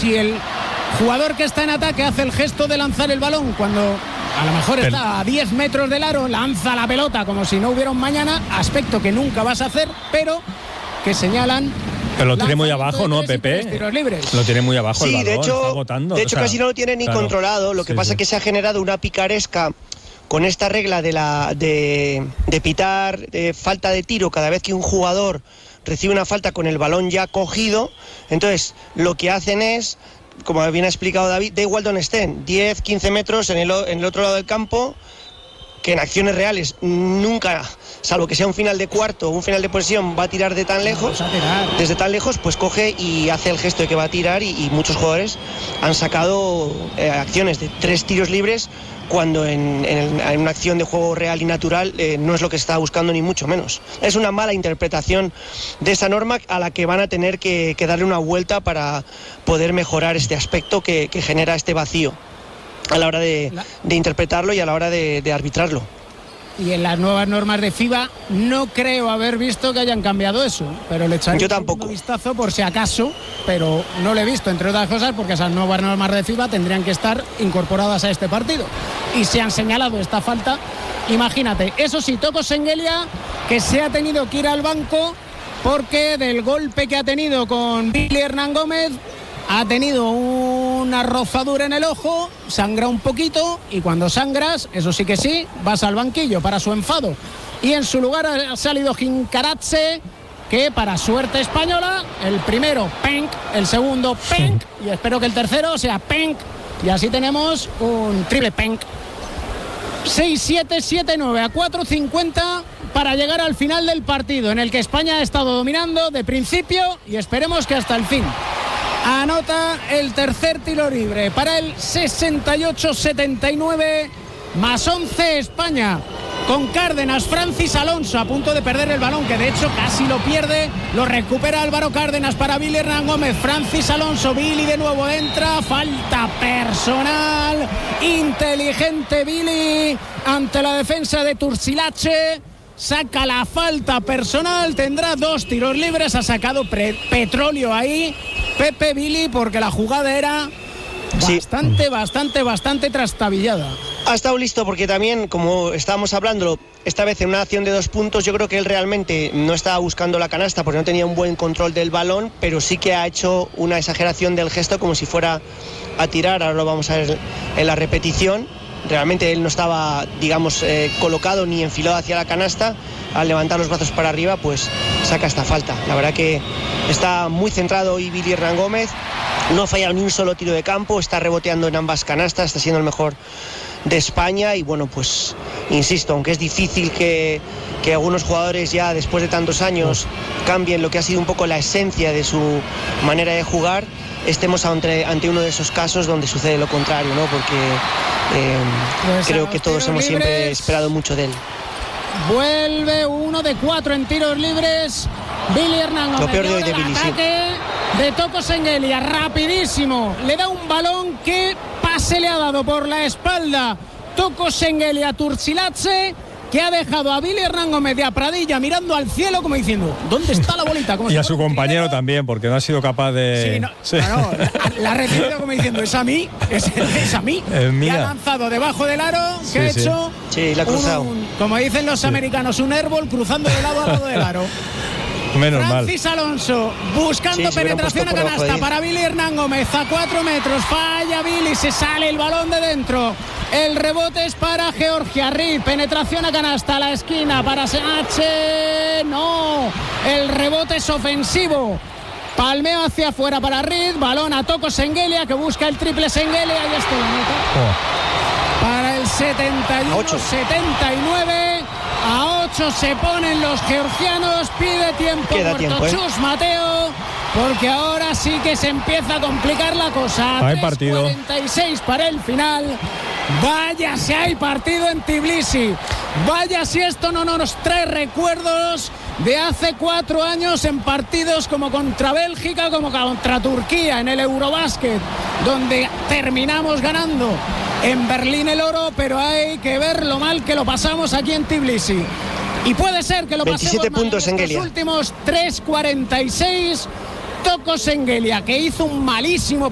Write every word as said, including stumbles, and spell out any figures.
si el jugador que está en ataque hace el gesto de lanzar el balón cuando a lo mejor está a diez metros del aro, lanza la pelota como si no hubiera un mañana, aspecto que nunca vas a hacer, pero que señalan. Pero lo tiene muy abajo, ¿no, Pepe? Tiros libres. Lo tiene muy abajo, sí, el balón, de hecho, está agotando, de hecho o sea, casi no lo tiene ni claro. controlado. Lo que Sí, pasa sí. es que se ha generado una picaresca con esta regla de, la, de, de pitar de falta de tiro cada vez que un jugador recibe una falta con el balón ya cogido. Entonces, lo que hacen es, como bien ha explicado David, da igual donde estén, diez, quince metros en el, en el otro lado del campo, que en acciones reales nunca, salvo que sea un final de cuarto o un final de posesión, va a tirar de tan lejos, desde tan lejos, pues coge y hace el gesto de que va a tirar y, y muchos jugadores han sacado eh, acciones de tres tiros libres cuando en, en, en una acción de juego real y natural eh, no es lo que se está buscando ni mucho menos. Es una mala interpretación de esa norma a la que van a tener que, que darle una vuelta para poder mejorar este aspecto que, que genera este vacío a la hora de, de interpretarlo y a la hora de, de arbitrarlo. Y en las nuevas normas de FIBA no creo haber visto que hayan cambiado eso, pero le echaré Yo tampoco. un vistazo por si acaso, pero no lo he visto, entre otras cosas porque esas nuevas normas de FIBA tendrían que estar incorporadas a este partido y se han señalado esta falta. Imagínate, eso sí, Toko Sengelia, que se ha tenido que ir al banco porque del golpe que ha tenido con Billy Hernán Gómez ha tenido una rozadura en el ojo, sangra un poquito y cuando sangras, eso sí que sí, vas al banquillo para su enfado. Y en su lugar ha salido Jinkaradze, que para suerte española, el primero, penk, el segundo, penk, y espero que el tercero sea penk, y así tenemos un triple penk. seis siete siete nueve a cuatro cincuenta para llegar al final del partido, en el que España ha estado dominando de principio y esperemos que hasta el fin. Anota el tercer tiro libre para el sesenta y ocho setenta y nueve, más once España, con Cárdenas, Francis Alonso a punto de perder el balón, que de hecho casi lo pierde, lo recupera Álvaro Cárdenas para Billy Hernán Gómez, Francis Alonso, Billy de nuevo entra, falta personal, inteligente Billy ante la defensa de Turcilache, saca la falta personal, tendrá dos tiros libres, ha sacado pre- petróleo ahí Pepe Billy, porque la jugada era bastante, sí. bastante, bastante trastabillada. Ha estado listo porque también, como estábamos hablando, esta vez en una acción de dos puntos, yo creo que él realmente no estaba buscando la canasta porque no tenía un buen control del balón, pero sí que ha hecho una exageración del gesto como si fuera a tirar. Ahora lo vamos a ver en la repetición. Realmente él no estaba, digamos, eh, colocado ni enfilado hacia la canasta. Al levantar los brazos para arriba, pues saca esta falta. La verdad que está muy centrado hoy Billy Hernán Gómez. No ha fallado ni un solo tiro de campo, está reboteando en ambas canastas, está siendo el mejor de España. Y bueno, pues insisto, aunque es difícil que, que algunos jugadores ya después de tantos años cambien lo que ha sido un poco la esencia de su manera de jugar, estemos ante, ante uno de esos casos donde sucede lo contrario, ¿no? Porque eh, pues creo que todos hemos libres. siempre esperado mucho de él. Vuelve uno de cuatro en tiros libres Billy Hernán Gómez. Lo peor de hoy de Billy, sí. De Toko Sengelia, rapidísimo, le da un balón que pase le ha dado por la espalda Toko Sengelia a Turcilache, que ha dejado a Billy Hernán Gómez de a Pradilla mirando al cielo como diciendo, ¿dónde está la bolita? Como y si a su compañero también, porque no ha sido capaz de... Sí, no, sí. no, no, la, la ha recibido como diciendo, es a mí, es, es a mí. Es mía. Y ha lanzado debajo del aro, que sí, ha sí. hecho, sí, la ha cruzado. Un, como dicen los sí. americanos, un airball cruzando de lado a lado del aro. Menos Francis mal. Alonso buscando sí, penetración a canasta para Billy Hernán Gómez a cuatro metros, falla Billy, se sale el balón de dentro, el rebote es para Georgia. Reed, penetración a canasta a la esquina para S H, no, el rebote es ofensivo, palmeo hacia afuera para Reed, balón a Toko Sengelia, que busca el triple Sengelia, y esto la nota oh. para el setenta y uno setenta y nueve. A ocho se ponen los georgianos, pide tiempo Queda muerto tiempo, ¿eh? Chus Mateo, porque ahora sí que se empieza a complicar la cosa. Hay partido. cuarenta y seis para el final. Vaya si hay partido en Tbilisi. Vaya si esto no nos trae recuerdos de hace cuatro años en partidos como contra Bélgica, como contra Turquía en el Eurobásquet, donde terminamos ganando en Berlín el oro, pero hay que ver lo mal que lo pasamos aquí en Tbilisi. Y puede ser que lo veintisiete pasemos puntos mal en Sengelia. estos últimos tres cuarenta y seis. Toko Sengelia, que hizo un malísimo